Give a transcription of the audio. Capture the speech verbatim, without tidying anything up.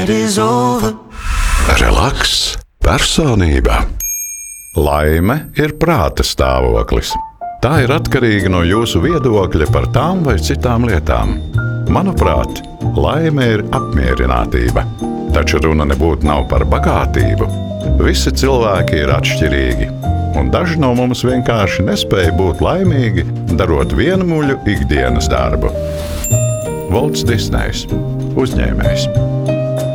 night is over. Relaks, personība. Laime ir prāta stāvoklis. Tā ir atkarīga no jūsu viedokļa par tām vai citām lietām. Manuprāt, laime ir apmierinātība. Taču runa nebūtu nav par bagātību. Visi cilvēki ir atšķirīgi, un daži no mums vienkārši nespēja būt laimīgi, darot vienmuļu ikdienas darbu. Volts Disnejs, uzņēmējs.